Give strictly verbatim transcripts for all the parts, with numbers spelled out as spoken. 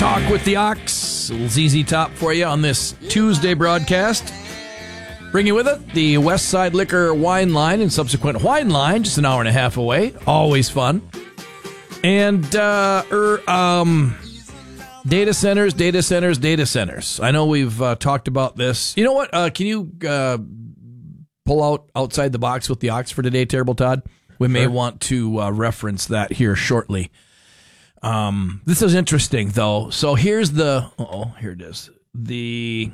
Talk with the Ox. A little Z Z Top for you on this Tuesday broadcast. Bring you with it the West Side Liquor wine line and subsequent wine line, just an hour and a half away. Always fun. And uh, er, um, data centers, data centers, data centers. I know we've uh, talked about this. You know what? Uh, can you uh, pull out outside the box with the Ox for today, Terrible Todd? We may sure. want to uh, reference that here shortly. Um, this is interesting, though. So here's the, oh, here it is. The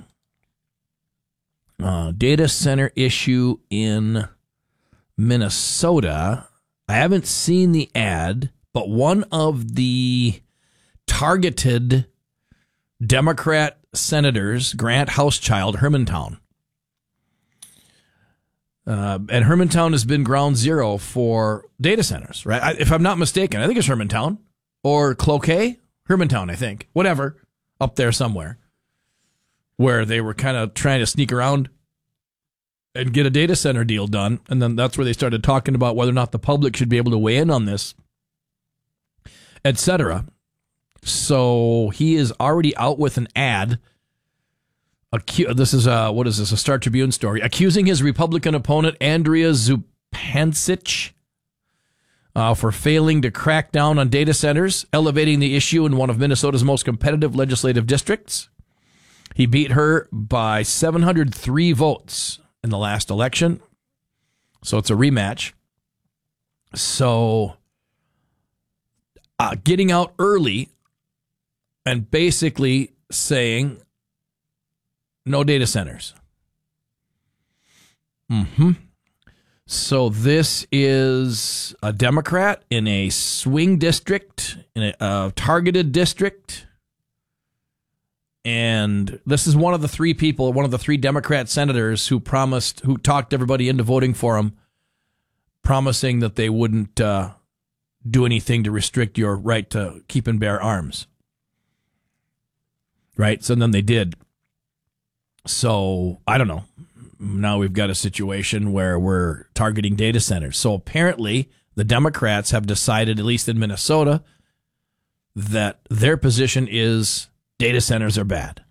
uh, data center issue in Minnesota. I haven't seen the ad, but one of the targeted Democrat senators, Grant Housechild, Hermantown. Uh, and Hermantown has been ground zero for data centers, right? I, if I'm not mistaken, I think it's Hermantown. Or Cloquet? Hermantown, I think. Whatever. Up there somewhere. Where they were kind of trying to sneak around and get a data center deal done. And then that's where they started talking about whether or not the public should be able to weigh in on this, et cetera. So he is already out with an ad. Acu- this is a, what is this, a Star Tribune story. Accusing his Republican opponent, Andrea Zupancic, Uh, for failing to crack down on data centers, elevating the issue in one of Minnesota's most competitive legislative districts. He beat her by seven hundred three votes in the last election. So it's a rematch. So uh, getting out early and basically saying no data centers. Mm-hmm. So this is a Democrat in a swing district, in a uh, targeted district. And this is one of the three people, one of the three Democrat senators who promised, who talked everybody into voting for him, promising that they wouldn't uh, do anything to restrict your right to keep and bear arms. Right? So then they did. So, I don't know. Now we've got a situation where we're targeting data centers. So apparently the Democrats have decided, at least in Minnesota, that their position is data centers are bad.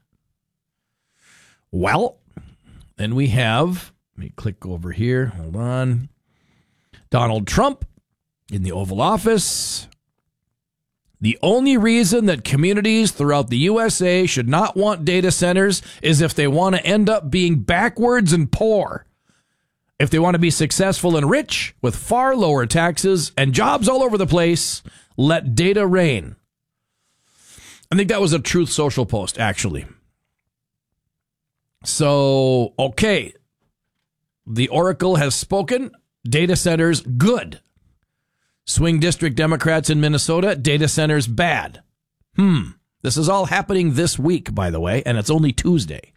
Well, then we have, let me click over here. Hold on. Donald Trump in the Oval Office. The only reason that communities throughout the U S A should not want data centers is if they want to end up being backwards and poor. If they want to be successful and rich with far lower taxes and jobs all over the place, let data reign. I think that was a Truth Social post, actually. So, okay. The Oracle has spoken. Data centers, good. Swing district Democrats in Minnesota, data centers bad. Hmm. This is all happening this week, by the way, and it's only Tuesday.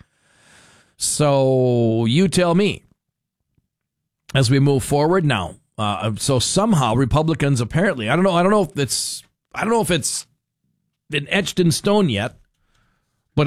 So you tell me as we move forward now. Uh, so somehow Republicans apparently, I don't know, I don't know if it's, I don't know if it's been etched in stone yet,